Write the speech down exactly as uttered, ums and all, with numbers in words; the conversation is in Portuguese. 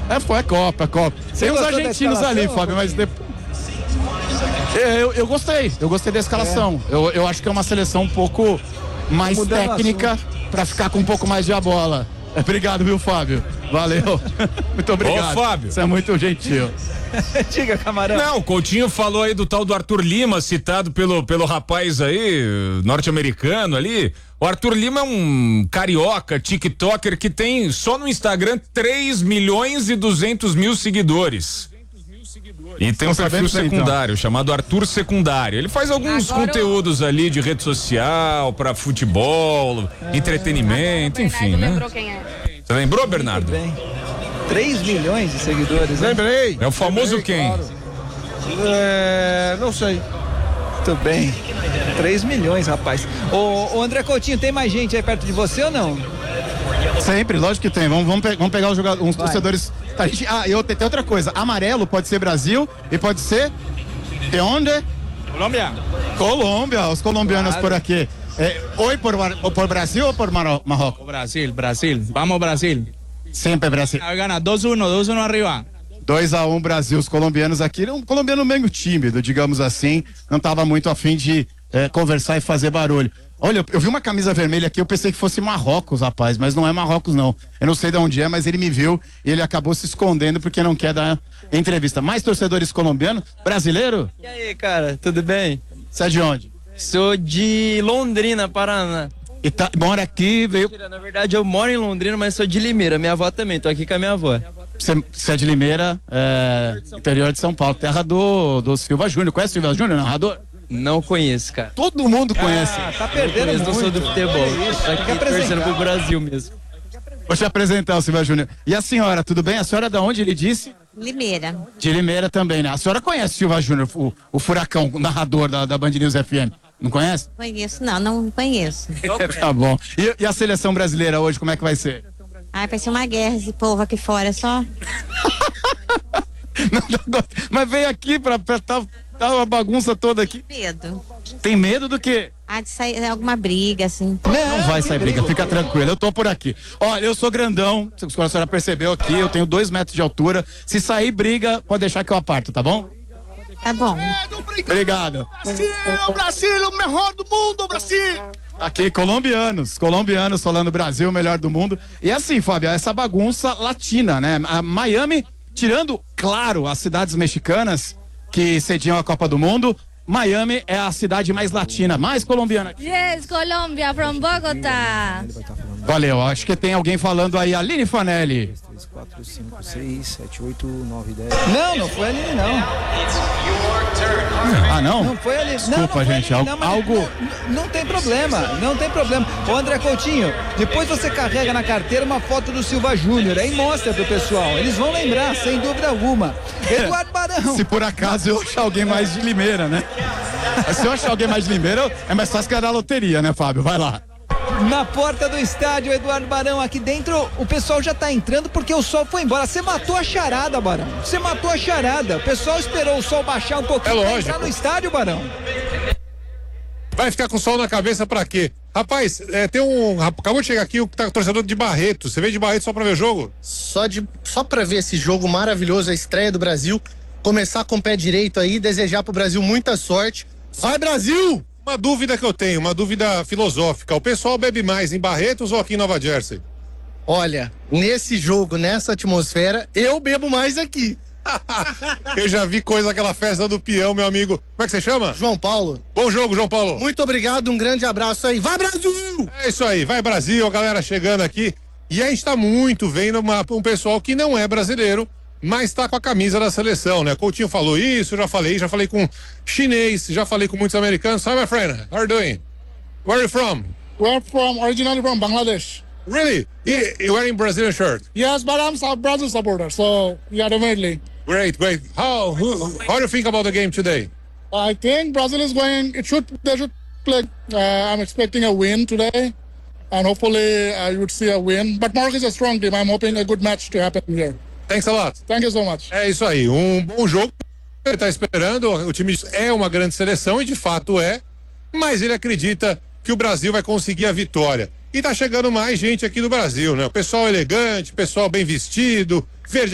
É, foi, é Copa, é Copa. Tem uns argentinos ali, Fábio, mas depois... Eu, eu gostei, eu gostei da escalação. É. Eu, eu acho que é uma seleção um pouco mais técnica para ficar com um pouco mais de a bola. Obrigado, viu, Fábio? Valeu. Muito obrigado. Ô, Fábio. Você é muito gentil. Diga, camarão. Não, o Coutinho falou aí do tal do Arthur Lima, citado pelo, pelo rapaz aí, norte-americano ali. O Arthur Lima é um carioca, tiktoker, que tem só no Instagram três milhões e duzentos mil seguidores. E tem um perfil secundário, então, chamado Arthur Secundário. Ele faz alguns Agora conteúdos eu... ali de rede social, pra futebol, é... entretenimento, enfim, né? Lembrou quem é. Você lembrou, Bernardo? Muito bem. três milhões de seguidores. Lembrei. É o famoso Lembrei, quem? Claro. É, não sei. Muito bem. três milhões, rapaz. Ô, ô André Coutinho, tem mais gente aí perto de você ou não? Sempre, lógico que tem. Vamos, vamos, pe vamos pegar os jogadores, uns Vai. torcedores. Ah, e tem outra coisa. Amarelo pode ser Brasil e pode ser. De onde? Colômbia. Colômbia, os colombianos Claro. por aqui. Eh, oi por, por Brasil ou por Marro Marrocos? Brasil, Brasil. Vamos, Brasil. Sempre Brasil. Gana dois a um, dois a um arriba. dois a um Brasil, os colombianos aqui. Um colombiano meio tímido, digamos assim. Não estava muito afim de eh, conversar e fazer barulho. Olha, eu, eu vi uma camisa vermelha aqui, eu pensei que fosse Marrocos, rapaz, mas não é Marrocos, não. Eu não sei de onde é, mas ele me viu e ele acabou se escondendo porque não quer dar entrevista. Mais torcedores colombianos? Brasileiro? E aí, cara, tudo bem? Você é de onde? Sou de Londrina, Paraná. E tá, mora aqui, veio... Na verdade, eu moro em Londrina, mas sou de Limeira. Minha avó também, tô aqui com a minha avó. Você, você é de Limeira, é, interior de São Paulo, terra do, do Silva Júnior. Conhece o Silva Júnior, narrador? Não conheço, cara. Todo mundo conhece. Ah, tá perdendo Eu muito. não sou do futebol. Tô aqui torcendo pro Brasil mesmo. Vou te apresentar o Silva Júnior. E a senhora, tudo bem? A senhora é de onde ele disse? Limeira. De Limeira também, né? A senhora conhece o Silva Júnior, o, o furacão, o narrador da, da Band News F M. Não conhece? Conheço, não, não conheço. Tá bom. E, e a seleção brasileira hoje, como é que vai ser? Ai, vai ser uma guerra esse povo aqui fora só. Não, não, mas vem aqui pra, pra tá, tá uma bagunça toda aqui. Medo. Tem medo do quê? Ah, de sair alguma briga, assim. Não vai sair briga, fica tranquilo, eu tô por aqui. Olha, eu sou grandão, se a senhora percebeu aqui, eu tenho dois metros de altura. Se sair briga, pode deixar que eu aparto, tá bom? Tá bom. Obrigado. Brasil, Brasil, o melhor do mundo, Brasil. Aqui, colombianos, colombianos falando Brasil, o melhor do mundo. E assim, Fábio, essa bagunça latina, né? A Miami, tirando, claro, as cidades mexicanas que cediam a Copa do Mundo, Miami é a cidade mais latina, mais colombiana. Yes, Colombia, from Bogotá. Valeu, acho que tem alguém falando aí, Aline Fanelli. três, quatro, cinco, seis, sete, oito, nove, dez. Não, não foi ali, não. Ah, não? Não foi ali. Desculpa, não, não foi gente, ali, al- não, mas algo... Não, não tem problema, não tem problema. Ô André Coutinho, depois você carrega na carteira uma foto do Silva Júnior, aí mostra pro pessoal. Eles vão lembrar, sem dúvida alguma. Eduardo Barão. Se por acaso eu achar alguém mais de Limeira, né? Se eu achar alguém mais de Limeira, é mais fácil que a da loteria, né, Fábio? Vai lá. Na porta do estádio, Eduardo Barão, aqui dentro o pessoal já tá entrando porque o sol foi embora. Você matou a charada, Barão. Você matou a charada. O pessoal esperou o sol baixar um pouquinho É pra lógico. entrar no estádio, Barão. Vai ficar com sol na cabeça pra quê? Rapaz, é, tem um. Acabou de chegar aqui o tá, torcedor de Barreto. Você veio de Barreto só pra ver o jogo? Só, de, só pra ver esse jogo maravilhoso, a estreia do Brasil, começar com o pé direito aí, desejar pro Brasil muita sorte. Vai, Brasil! Uma dúvida que eu tenho, uma dúvida filosófica. O pessoal bebe mais em Barretos ou aqui em Nova Jersey? Olha, nesse jogo, nessa atmosfera, eu bebo mais aqui. Eu já vi coisa aquela festa do peão, meu amigo. Como é que você chama? João Paulo. Bom jogo, João Paulo. Muito obrigado, um grande abraço aí. Vai, Brasil! É isso aí, vai Brasil, a galera chegando aqui. E a gente tá muito vendo uma, um pessoal que não é brasileiro, mas tá com a camisa da seleção, né? Coutinho falou isso, já falei, já falei com chinês, já falei com muitos americanos. Hi, my friend, how are you doing? Where are you from? We're from, originally from Bangladesh. Really? You, you're wearing Brazilian shirt? Yes, but I'm a Brazil supporter, so yeah, definitely. Great, great. How, who, how do you think about the game today? I think Brazil is going, it should, they should play, uh, I'm expecting a win today, and hopefully uh, you would see a win. But Morocco is a strong team, I'm hoping a good match to happen here. Thanks a lot. Thank you so much. É isso aí, um bom jogo. Ele tá esperando, o time é uma grande seleção e de fato é, mas ele acredita que o Brasil vai conseguir a vitória. E tá chegando mais gente aqui do Brasil, né? O pessoal elegante, pessoal bem vestido, verde